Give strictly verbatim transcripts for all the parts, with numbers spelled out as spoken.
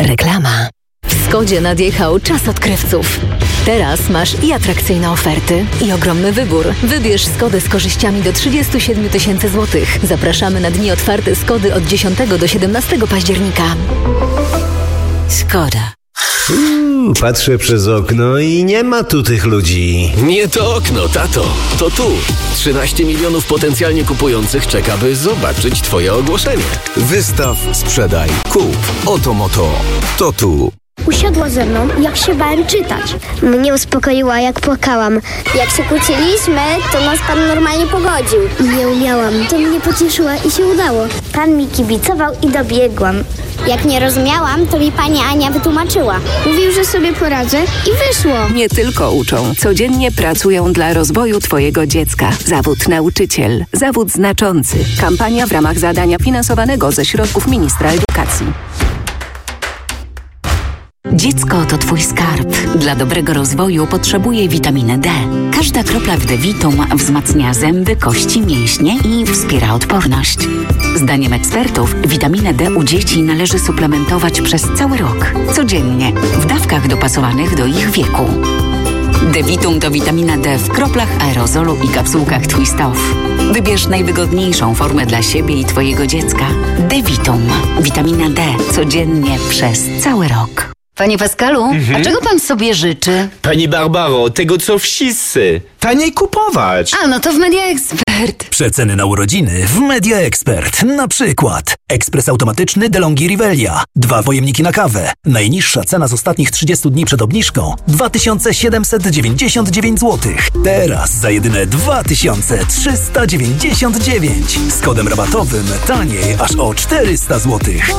Reklama. W Skodzie nadjechał czas odkrywców. Teraz masz i atrakcyjne oferty, i ogromny wybór. Wybierz Skodę z korzyściami do trzydzieści siedem tysięcy złotych. Zapraszamy na dni otwarte Skody od dziesiątego do siedemnastego października. Skoda. Mm, patrzę przez okno i nie ma tu tych ludzi. Nie to okno, tato, to tu. trzynaście milionów potencjalnie kupujących czeka, by zobaczyć twoje ogłoszenie. Wystaw, sprzedaj, kup. Oto Moto. To tu. Usiadła ze mną, jak się bałem czytać. Mnie uspokoiła, jak płakałam. Jak się kłóciliśmy, to nas pan normalnie pogodził. Nie umiałam. To mnie pocieszyła i się udało. Pan mi kibicował i dobiegłam. Jak nie rozumiałam, to mi pani Ania wytłumaczyła. Mówił, że sobie poradzę i wyszło. Nie tylko uczą, codziennie pracują dla rozwoju twojego dziecka. Zawód nauczyciel. Zawód znaczący. Kampania w ramach zadania finansowanego ze środków ministra edukacji. Dziecko to twój skarb. Dla dobrego rozwoju potrzebuje witaminy D. Każda kropla w Devitum wzmacnia zęby, kości, mięśnie i wspiera odporność. Zdaniem ekspertów witaminę D u dzieci należy suplementować przez cały rok. Codziennie, w dawkach dopasowanych do ich wieku. Devitum to witamina D w kroplach, aerozolu i kapsułkach Twist Off. Wybierz najwygodniejszą formę dla siebie i twojego dziecka. Devitum. Witamina D. Codziennie przez cały rok. Panie Pascalu, mhm. a czego pan sobie życzy? Pani Barbaro, tego co wszyscy. Taniej kupować. A, no to w Media Expert. Przeceny na urodziny w Media Expert. Na przykład ekspres automatyczny DeLonghi Rivelia. Dwa pojemniki na kawę. Najniższa cena z ostatnich trzydziestu dni przed obniżką dwa tysiące siedemset dziewięćdziesiąt dziewięć złotych. Teraz za jedyne dwa tysiące trzysta dziewięćdziesiąt dziewięć. Z kodem rabatowym taniej aż o czterysta złotych.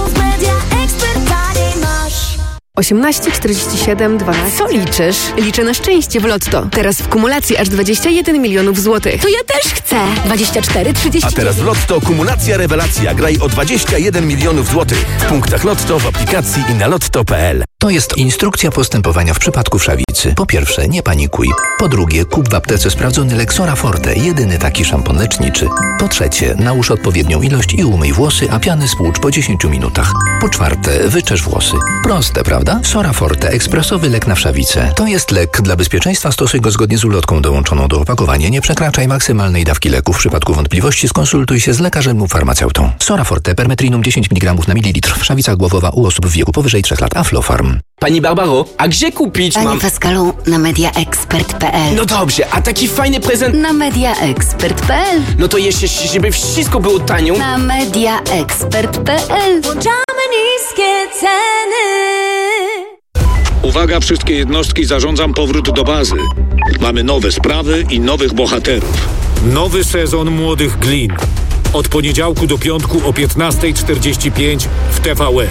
osiemnaście, czterdzieści siedem, dwanaście. Co liczysz? Liczę na szczęście w Lotto. Teraz w kumulacji aż dwadzieścia jeden milionów złotych. To ja też chcę. dwadzieścia cztery, trzydzieści A teraz w Lotto kumulacja rewelacja. Graj o dwadzieścia jeden milionów złotych. W punktach Lotto, w aplikacji i na lotto kropka p l. To jest instrukcja postępowania w przypadku wszawicy. Po pierwsze, nie panikuj. Po drugie, kup w aptece sprawdzony Lexora Forte, jedyny taki szampon leczniczy. Po trzecie, nałóż odpowiednią ilość i umyj włosy, a piany spłucz po dziesięciu minutach. Po czwarte, wyczesz włosy. Proste, prawda? Sora Forte, ekspresowy lek na wszawicę. To jest lek. Dla bezpieczeństwa stosuj go zgodnie z ulotką dołączoną do opakowania. Nie przekraczaj maksymalnej dawki leku. W przypadku wątpliwości skonsultuj się z lekarzem lub farmaceutą. Sora Forte, permetrinum dziesięć miligramów na mililitr. Wszawica głowowa u osób w wieku powyżej trzech lat. Aflofarm. Pani Barbaro, a gdzie kupić Panie mam... Pascalu, na media expert kropka p l. No dobrze, a taki fajny prezent... Na media expert kropka p l. No to jeszcze, żeby wszystko było tanio... Na media expert kropka p l. Włączamy niskie ceny. Uwaga, wszystkie jednostki, zarządzam powrót do bazy. Mamy nowe sprawy i nowych bohaterów. Nowy sezon Młodych Glin. Od poniedziałku do piątku o piętnasta czterdzieści pięć w T V N.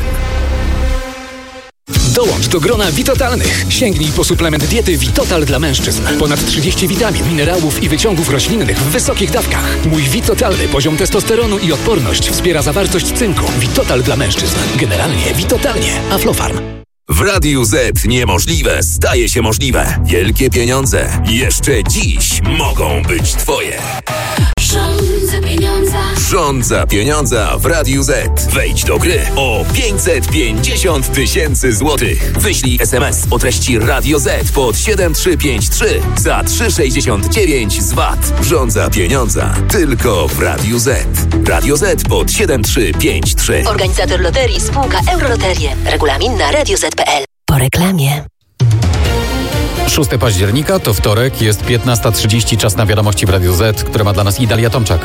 Dołącz do grona Witotalnych. Sięgnij po suplement diety Witotal dla mężczyzn. Ponad trzydzieści witamin, minerałów i wyciągów roślinnych w wysokich dawkach. Mój Witotalny poziom testosteronu i odporność wspiera zawartość cynku. Witotal dla mężczyzn. Generalnie Witotalnie. Aflofarm. W Radiu Z niemożliwe staje się możliwe. Wielkie pieniądze jeszcze dziś mogą być twoje. Rządza pieniądza. Rządza pieniądza w Radiu Z. Wejdź do gry o pięćset pięćdziesiąt tysięcy złotych. Wyślij es em es o treści Radio Z pod siedem trzy pięć trzy za trzy sześćdziesiąt dziewięć z V A T. Rządza pieniądza tylko w Radiu Z. Radio Z pod siedem trzy pięć trzy. Organizator loterii spółka Euroloterie. Regulamin na radio z kropka p l. Po reklamie. szóstego października to wtorek, jest piętnasta trzydzieści, czas na wiadomości w Radiu Z, które ma dla nas Idalia Tomczak.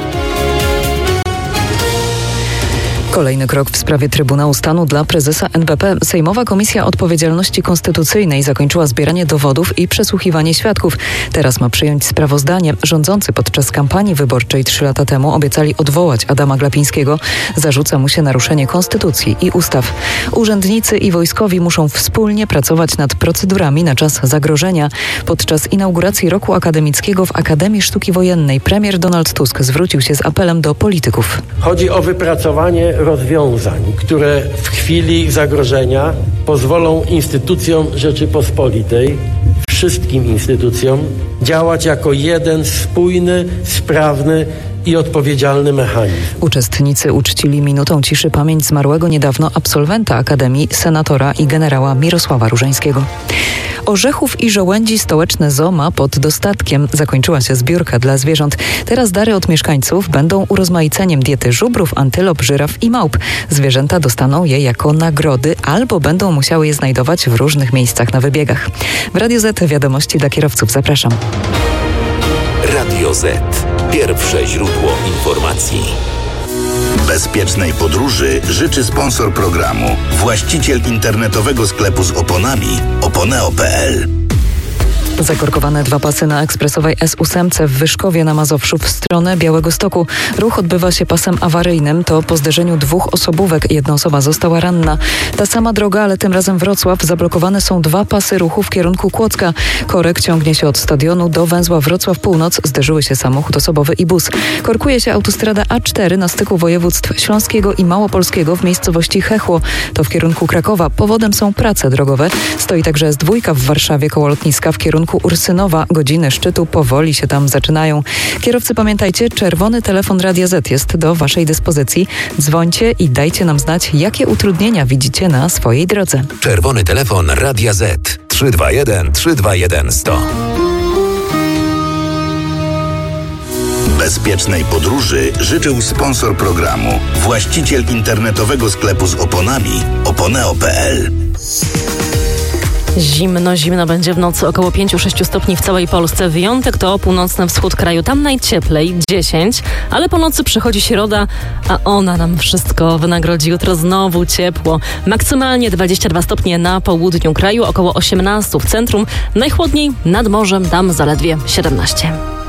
Kolejny krok w sprawie Trybunału Stanu dla prezesa en be pe. Sejmowa Komisja Odpowiedzialności Konstytucyjnej zakończyła zbieranie dowodów i przesłuchiwanie świadków. Teraz ma przyjąć sprawozdanie. Rządzący podczas kampanii wyborczej trzy lata temu obiecali odwołać Adama Glapińskiego. Zarzuca mu się naruszenie konstytucji i ustaw. Urzędnicy i wojskowi muszą wspólnie pracować nad procedurami na czas zagrożenia. Podczas inauguracji roku akademickiego w Akademii Sztuki Wojennej premier Donald Tusk zwrócił się z apelem do polityków. Chodzi o wypracowanie rozwiązań, które w chwili zagrożenia pozwolą instytucjom Rzeczypospolitej, wszystkim instytucjom, działać jako jeden spójny, sprawny i odpowiedzialny mechanizm. Uczestnicy uczcili minutą ciszy pamięć zmarłego niedawno absolwenta Akademii, senatora i generała Mirosława Różańskiego. Orzechów i żołędzi stołeczne zoo ma pod dostatkiem. Zakończyła się zbiórka dla zwierząt. Teraz dary od mieszkańców będą urozmaiceniem diety żubrów, antylop, żyraf i małp. Zwierzęta dostaną je jako nagrody albo będą musiały je znajdować w różnych miejscach na wybiegach. W Radiu Z wiadomości dla kierowców. Zapraszam. Radio Z. Pierwsze źródło informacji. Bezpiecznej podróży życzy sponsor programu, właściciel internetowego sklepu z oponami oponeo kropka pe el. Zakorkowane dwa pasy na ekspresowej S osiem w Wyszkowie na Mazowszu w stronę Białegostoku. Ruch odbywa się pasem awaryjnym. To po zderzeniu dwóch osobówek. Jedna osoba została ranna. Ta sama droga, ale tym razem Wrocław. Zablokowane są dwa pasy ruchu w kierunku Kłodzka. Korek ciągnie się od stadionu do węzła Wrocław Północ. Zderzyły się samochód osobowy i bus. Korkuje się autostrada A cztery na styku województw śląskiego i małopolskiego w miejscowości Chechło. To w kierunku Krakowa. Powodem są prace drogowe. Stoi także S dwa w Warszawie koło lotniska w kierunku Ursynowa. Godziny szczytu powoli się tam zaczynają. Kierowcy, pamiętajcie, czerwony telefon Radia Z jest do waszej dyspozycji. Dzwońcie i dajcie nam znać, jakie utrudnienia widzicie na swojej drodze. Czerwony telefon Radia Z trzy dwa jeden trzy dwa jeden sto. Bezpiecznej podróży życzył sponsor programu, właściciel internetowego sklepu z oponami oponeo kropka pe el. Zimno, zimno będzie w nocy, około pięć do sześciu stopni w całej Polsce. Wyjątek to północny wschód kraju, tam najcieplej, dziesięć, ale po nocy przychodzi środa, a ona nam wszystko wynagrodzi. Jutro znowu ciepło. Maksymalnie dwadzieścia dwa stopnie na południu kraju, około osiemnaście w centrum. Najchłodniej nad morzem, tam zaledwie siedemnaście.